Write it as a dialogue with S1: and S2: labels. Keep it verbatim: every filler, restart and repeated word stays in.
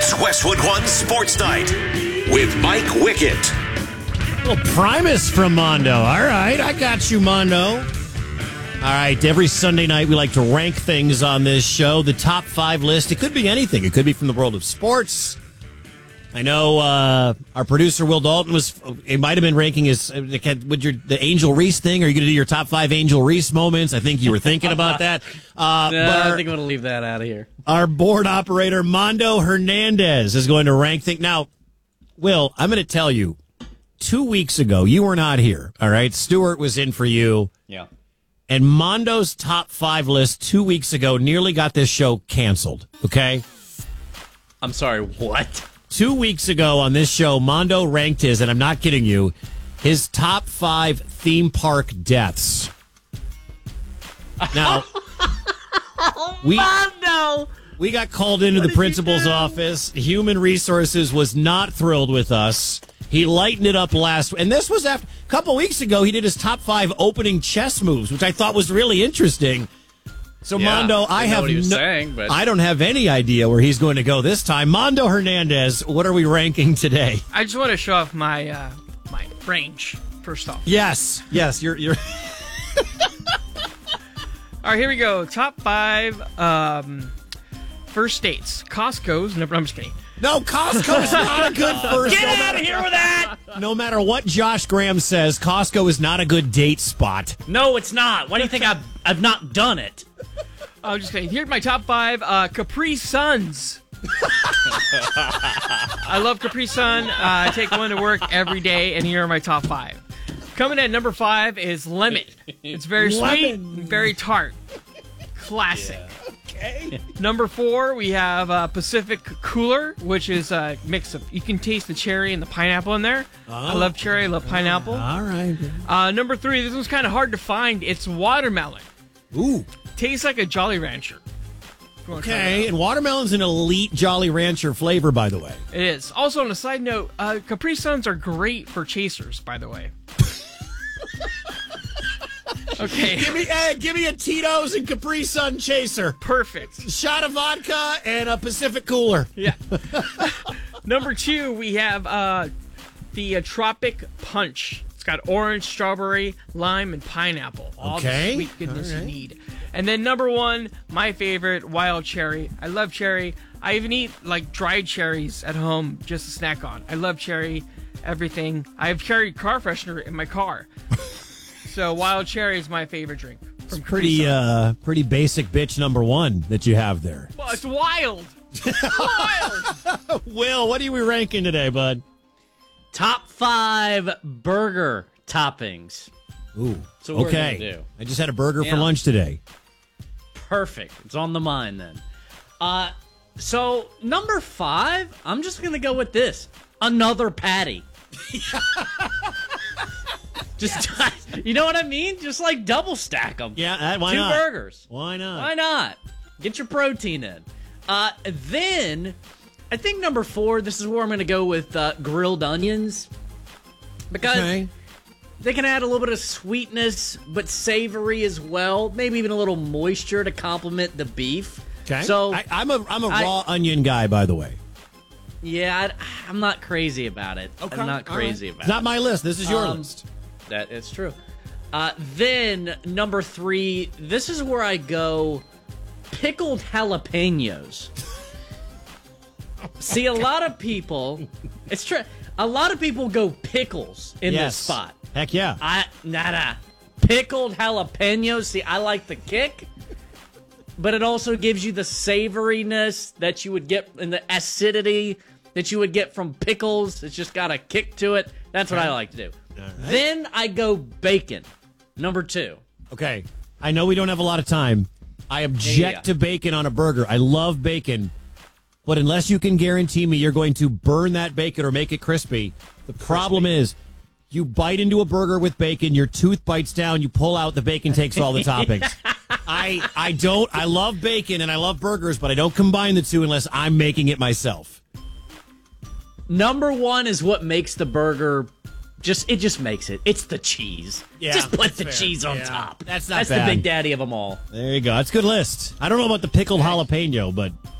S1: It's Westwood One Sports Night with Mike Wickett.
S2: A little Primus from Mondo. All right, I got you, Mondo. All right, every Sunday night we like to rank things on this show. The top five list. It could be anything. It could be from the world of sports. I know uh, our producer Will Dalton was. It might have been ranking his. Would your the Angel Reese thing? Are you going to do your top five Angel Reese moments? I think you were thinking about that. Uh,
S3: no,
S2: but our,
S3: I think I'm going to leave that out of here.
S2: Our board operator Mondo Hernandez is going to rank things. Now, Will, I'm going to tell you. Two weeks ago, you were not here. All right, Stuart was in for you.
S3: Yeah.
S2: And Mondo's top five list two weeks ago nearly got this show canceled. Okay.
S3: I'm sorry. What?
S2: Two weeks ago on this show, Mondo ranked his, and I'm not kidding you, his top five theme park deaths. Now, we,
S3: Mondo!
S2: we got called into
S3: What
S2: the principal's office. Human Resources was not thrilled with us. He lightened it up last, and this was after a couple weeks ago. He did his top five opening chess moves, which I thought was really interesting. So,
S3: yeah,
S2: Mondo, I have
S3: what he was
S2: no,
S3: saying, but
S2: I don't have any idea where he's going to go this time. Mondo Hernandez, what are we ranking today?
S4: I just want to show off my uh, my range first off.
S2: Yes, yes, you're you're.
S4: All right, here we go. Top five um, first dates. Costco's number. I'm just kidding.
S2: No, Costco's not a good first.
S4: Get
S2: no
S4: out
S2: matter,
S4: of here with that!
S2: No matter what Josh Graham says, Costco is not a good date spot.
S3: no, it's not. Why do you think I've I've not done it?
S4: I'm just kidding. Here's my top five. Uh, Capri Suns. I love Capri Sun. Uh, I take one to work every day, and here are my top five. Coming at number five is lemon. It's very sweet,
S2: Lemon.
S4: and very tart. Classic.
S3: Yeah.
S2: Okay.
S4: Number four, we have uh, Pacific Cooler, which is a mix of, you can taste the cherry and the pineapple in there. I love cherry, I love pineapple.
S2: All right.
S4: Uh, number three, this one's kind of hard to find. It's watermelon.
S2: Ooh.
S4: Tastes like a Jolly Rancher. If you wanna try that
S2: Okay,
S4: out.
S2: and watermelon's an elite Jolly Rancher flavor, by the way.
S4: It is. Also, on a side note, uh, Capri Suns are great for chasers, by the way. Okay,
S2: Give me, hey, give me a Tito's and Capri Sun chaser.
S4: perfect.
S2: Shot of vodka and a Pacific Cooler.
S4: Yeah. Number two, we have uh, the uh, Tropic Punch. It's got orange, strawberry, lime, and pineapple. All
S2: Okay.
S4: the sweet goodness
S2: All right.
S4: you need. And then number one, my favorite, wild cherry. I love cherry. I even eat like dried cherries at home just to snack on. I love cherry, everything. I have cherry car freshener in my car. So wild cherry is my favorite drink. From
S2: Pretty,
S4: Capri Sun.
S2: uh, pretty basic bitch number one that you have there.
S4: Well, it's wild. wild.
S2: Will, what are we ranking today, bud?
S3: Top five burger toppings.
S2: Ooh.
S3: So what we're
S2: okay.
S3: gonna do.
S2: I just had a burger for
S3: Yeah.
S2: lunch today.
S3: Perfect. It's on the mind then. Uh, so number five, I'm just gonna go with this: another patty. Just, you know what I mean? Just like double stack them.
S2: Yeah, that, why
S3: Two
S2: not?
S3: burgers.
S2: Why not?
S3: Why not? Get your protein in. Uh, then, I think number four, this is where I'm going to go with uh, grilled onions. Because
S2: Okay.
S3: they can add a little bit of sweetness, but savory as well. Maybe even a little moisture to complement the beef.
S2: Okay.
S3: So,
S2: I, I'm a I'm a
S3: I-
S2: raw onion guy, by the way.
S3: yeah, I, I'm not crazy about it.
S2: Okay.
S3: I'm not
S2: All
S3: crazy
S2: right.
S3: about
S2: It's not
S3: it.
S2: my list. This is your
S3: Um,
S2: list.
S3: That is true. Uh, then, number three, this is where I go pickled jalapenos. See, a lot of people, it's true. A lot of people go pickles in
S2: Yes.
S3: this spot.
S2: Heck yeah.
S3: I nada. Pickled jalapenos. See, I like the kick, but it also gives you the savoriness that you would get and the acidity that you would get from pickles. It's just got a kick to it. That's what I like to do. Then I go bacon. Number two.
S2: Okay. I know we don't have a lot of time. I object
S3: Yeah, yeah.
S2: to bacon on a burger. I love bacon. But unless you can guarantee me you're going to burn that bacon or make it crispy, the problem is you bite into a burger with bacon, your tooth bites down, you pull out, the bacon takes all the toppings. I I don't I love bacon and I love burgers, but I don't combine the two unless I'm making it myself.
S3: Number one is what makes the burger. Just it just makes it. It's the cheese.
S2: Yeah,
S3: just put
S2: that's
S3: the
S2: fair.
S3: cheese on
S2: Yeah,
S3: top.
S2: that's not
S3: That's
S2: bad.
S3: the big daddy of them all.
S2: There you go. That's a good list. I don't know about the pickled jalapeno, but